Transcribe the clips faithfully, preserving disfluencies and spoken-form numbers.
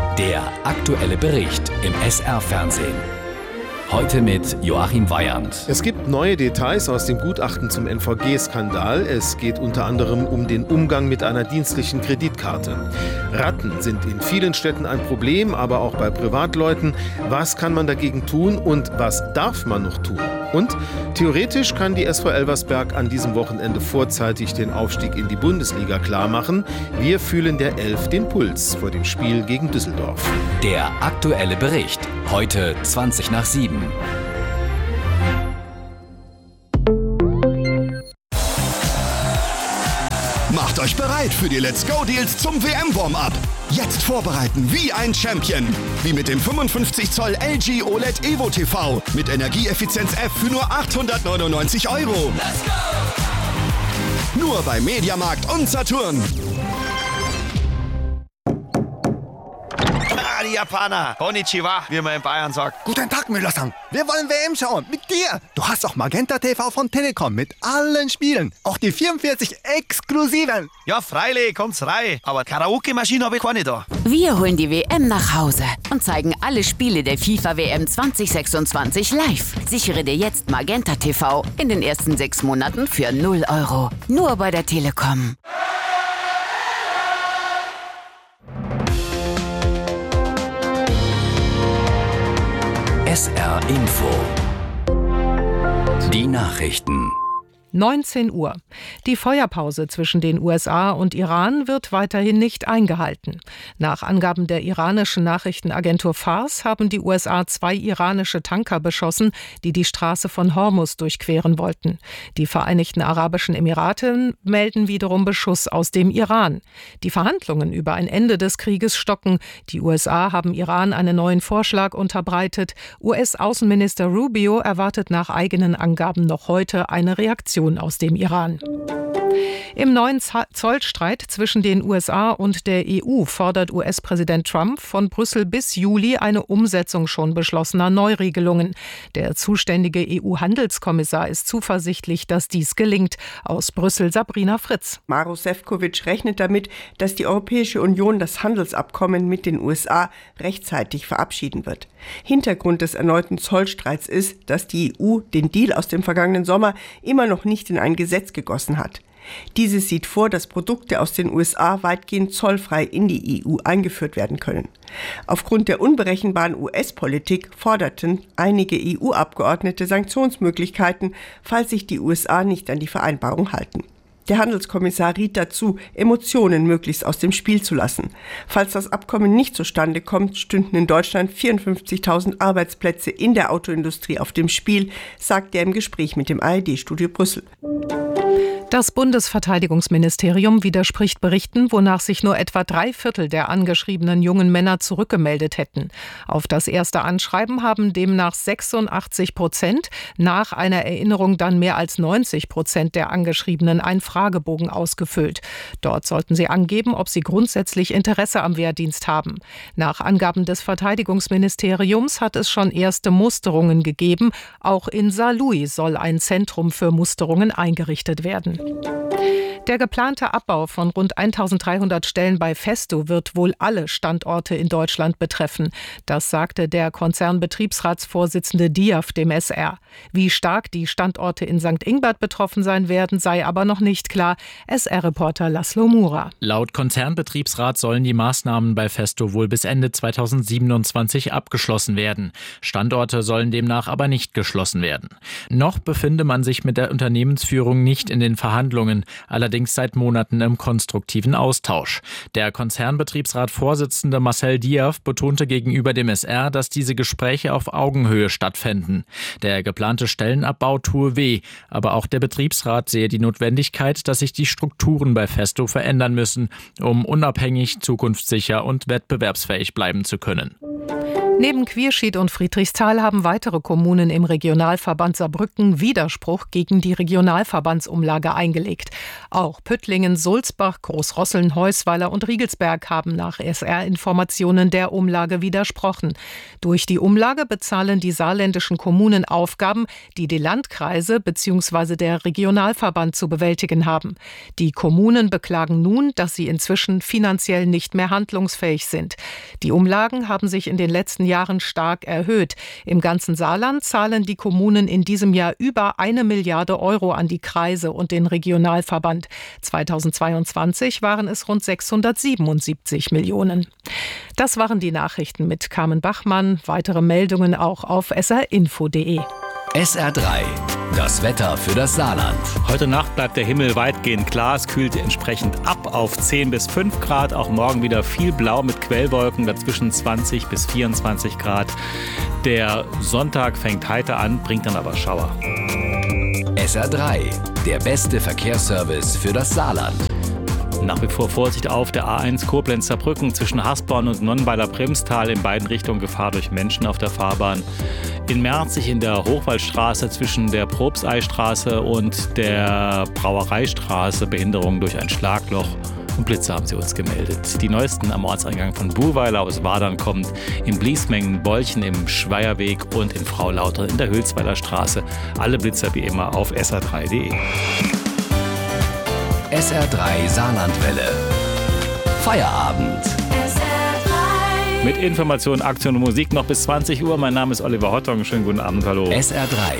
Der aktuelle Bericht im S R-Fernsehen. Heute mit Joachim Weyand. Es gibt neue Details aus dem Gutachten zum N V G-Skandal. Es geht unter anderem um den Umgang mit einer dienstlichen Kreditkarte. Ratten sind in vielen Städten ein Problem, aber auch bei Privatleuten. Was kann man dagegen tun und was darf man noch tun? Und theoretisch kann die S V Elversberg an diesem Wochenende vorzeitig den Aufstieg in die Bundesliga klarmachen. Wir fühlen der Elf den Puls vor dem Spiel gegen Düsseldorf. Der aktuelle Bericht. Heute zwanzig nach sieben. Macht euch bereit für die Let's Go Deals zum W M-Warm-Up. Jetzt vorbereiten wie ein Champion. Wie mit dem fünfundfünfzig Zoll L G O L E D Evo T V mit Energieeffizienz F für nur achthundertneunundneunzig Euro. Let's go! Nur bei Mediamarkt und Saturn. Ah, die Japaner. Konnichiwa, wie man in Bayern sagt. Guten Tag, Müller-san. Wir wollen W M schauen. Mit dir. Du hast auch Magenta T V von Telekom mit allen Spielen. Auch die vierundvierzig exklusiven. Ja, freilich, kommt's rein. Aber Karaoke-Maschine habe ich keine da. Wir holen die W M nach Hause und zeigen alle Spiele der FIFA W M zwanzig sechsundzwanzig live. Sichere dir jetzt Magenta T V in den ersten sechs Monaten für null Euro. Nur bei der Telekom. S R Info. Die Nachrichten. neunzehn Uhr. Die Feuerpause zwischen den U S A und Iran wird weiterhin nicht eingehalten. Nach Angaben der iranischen Nachrichtenagentur Fars haben die U S A zwei iranische Tanker beschossen, die die Straße von Hormuz durchqueren wollten. Die Vereinigten Arabischen Emirate melden wiederum Beschuss aus dem Iran. Die Verhandlungen über ein Ende des Krieges stocken. Die U S A haben Iran einen neuen Vorschlag unterbreitet. U S-Außenminister Rubio erwartet nach eigenen Angaben noch heute eine Reaktion aus dem Iran. Im neuen Zollstreit zwischen den U S A und der E U fordert U S-Präsident Trump von Brüssel bis Juli eine Umsetzung schon beschlossener Neuregelungen. Der zuständige E U-Handelskommissar ist zuversichtlich, dass dies gelingt. Aus Brüssel Sabrina Fritz. Maroš Šefčovič rechnet damit, dass die Europäische Union das Handelsabkommen mit den U S A rechtzeitig verabschieden wird. Hintergrund des erneuten Zollstreits ist, dass die E U den Deal aus dem vergangenen Sommer immer noch nicht in ein Gesetz gegossen hat. Dieses sieht vor, dass Produkte aus den U S A weitgehend zollfrei in die E U eingeführt werden können. Aufgrund der unberechenbaren U S-Politik forderten einige E U-Abgeordnete Sanktionsmöglichkeiten, falls sich die U S A nicht an die Vereinbarung halten. Der Handelskommissar riet dazu, Emotionen möglichst aus dem Spiel zu lassen. Falls das Abkommen nicht zustande kommt, stünden in Deutschland vierundfünfzigtausend Arbeitsplätze in der Autoindustrie auf dem Spiel, sagte er im Gespräch mit dem A R D-Studio Brüssel. Das Bundesverteidigungsministerium widerspricht Berichten, wonach sich nur etwa drei Viertel der angeschriebenen jungen Männer zurückgemeldet hätten. Auf das erste Anschreiben haben demnach sechsundachtzig Prozent, nach einer Erinnerung dann mehr als neunzig Prozent der Angeschriebenen einen Fragebogen ausgefüllt. Dort sollten sie angeben, ob sie grundsätzlich Interesse am Wehrdienst haben. Nach Angaben des Verteidigungsministeriums hat es schon erste Musterungen gegeben. Auch in Saarlouis soll ein Zentrum für Musterungen eingerichtet werden. Der geplante Abbau von rund eintausenddreihundert Stellen bei Festo wird wohl alle Standorte in Deutschland betreffen. Das sagte der Konzernbetriebsratsvorsitzende Diaf dem S R. Wie stark die Standorte in Sankt Ingbert betroffen sein werden, sei aber noch nicht klar. S R-Reporter Laszlo Mura. Laut Konzernbetriebsrat sollen die Maßnahmen bei Festo wohl bis Ende zweitausendsiebenundzwanzig abgeschlossen werden. Standorte sollen demnach aber nicht geschlossen werden. Noch befinde man sich mit der Unternehmensführung nicht in den Verhandlungen, allerdings seit Monaten im konstruktiven Austausch. Der Konzernbetriebsrat-Vorsitzende Marcel Diaf betonte gegenüber dem S R, dass diese Gespräche auf Augenhöhe stattfänden. Der geplante Stellenabbau tue weh, aber auch der Betriebsrat sehe die Notwendigkeit, dass sich die Strukturen bei Festo verändern müssen, um unabhängig, zukunftssicher und wettbewerbsfähig bleiben zu können. Neben Quierschied und Friedrichsthal haben weitere Kommunen im Regionalverband Saarbrücken Widerspruch gegen die Regionalverbandsumlage eingelegt. Auch Püttlingen, Sulzbach, Großrosseln, Heusweiler und Riegelsberg haben nach S R-Informationen der Umlage widersprochen. Durch die Umlage bezahlen die saarländischen Kommunen Aufgaben, die die Landkreise bzw. der Regionalverband zu bewältigen haben. Die Kommunen beklagen nun, dass sie inzwischen finanziell nicht mehr handlungsfähig sind. Die Umlagen haben sich in den letzten Jahren stark erhöht. Im ganzen Saarland zahlen die Kommunen in diesem Jahr über eine Milliarde Euro an die Kreise und den Regionalverband. zweitausendzweiundzwanzig waren es rund sechshundertsiebenundsiebzig Millionen. Das waren die Nachrichten mit Carmen Bachmann. Weitere Meldungen auch auf s r info punkt d e. S R drei. Das Wetter für das Saarland. Heute Nacht bleibt der Himmel weitgehend klar. Es kühlt entsprechend ab auf zehn bis fünf Grad. Auch morgen wieder viel Blau mit Quellwolken, dazwischen zwanzig bis vierundzwanzig Grad. Der Sonntag fängt heiter an, bringt dann aber Schauer. S R drei. Der beste Verkehrsservice für das Saarland. Nach wie vor Vorsicht auf der A eins Koblenz-Saarbrücken zwischen Hasborn und Nonnweiler-Bremstal, in beiden Richtungen Gefahr durch Menschen auf der Fahrbahn. In Merzig in der Hochwaldstraße zwischen der Probsteistraße und der Brauereistraße Behinderung durch ein Schlagloch und Blitze haben sie uns gemeldet. Die neuesten am Ortseingang von Buhweiler aus Wadern kommt, in Bliesmengen, Bolchen im Schweierweg und in Fraulauter in der Hülsweiler Straße. Alle Blitzer wie immer auf s r drei punkt d e. S R drei Saarlandwelle. Feierabend. Mit Informationen, Aktion und Musik noch bis zwanzig Uhr. Mein Name ist Oliver Hottong. Schönen guten Abend, hallo. S R drei.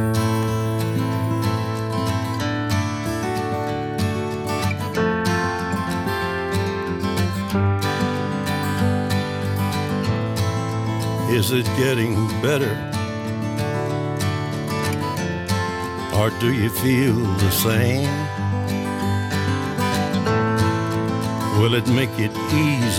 Is it getting better? Or do you feel the same? Will it make it easy?